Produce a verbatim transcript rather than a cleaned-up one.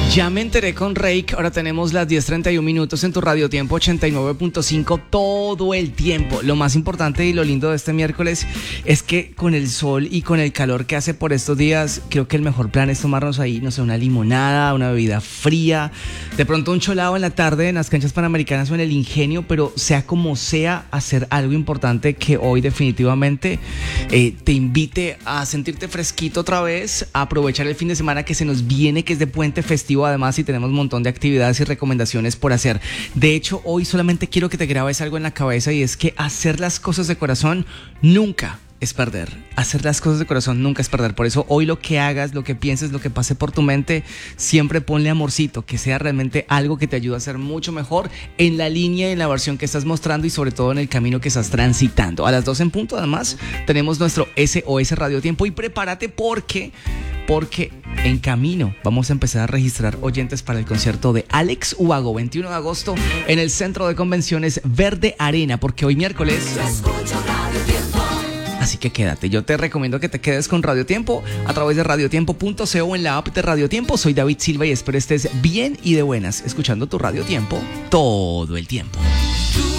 Ya me enteré con Rake, ahora tenemos las diez treinta y un minutos en tu Radio Tiempo ochenta y nueve punto cinco todo el tiempo. Lo más importante y lo lindo de este miércoles es que con el sol y con el calor que hace por estos días, creo que el mejor plan es tomarnos ahí, no sé, una limonada, una bebida fría, de pronto un cholado en la tarde en las canchas panamericanas o en el Ingenio, pero sea como sea, hacer algo importante que hoy definitivamente eh, te invite a sentirte fresquito otra vez, a aprovechar el fin de semana que se nos viene, que es de puente festivo además, y tenemos un montón de actividades y recomendaciones por hacer. De hecho, hoy solamente quiero que te grabes algo en la cabeza, y es que hacer las cosas de corazón nunca es perder. Hacer las cosas de corazón nunca es perder. Por eso hoy lo que hagas, lo que pienses, lo que pase por tu mente, siempre ponle amorcito, que sea realmente algo que te ayude a ser mucho mejor en la línea y en la versión que estás mostrando, y sobre todo en el camino que estás transitando. A las dos en punto, además, tenemos nuestro S O S Radio Tiempo, y prepárate porque porque en camino vamos a empezar a registrar oyentes para el concierto de Alex Ubago, veintiuno de agosto, en el Centro de Convenciones Verde Arena, porque hoy miércoles... Así que quédate, yo te recomiendo que te quedes con Radio Tiempo a través de radiotiempo punto co o en la app de Radio Tiempo. Soy David Silva y espero estés bien y de buenas, escuchando tu Radio Tiempo todo el tiempo.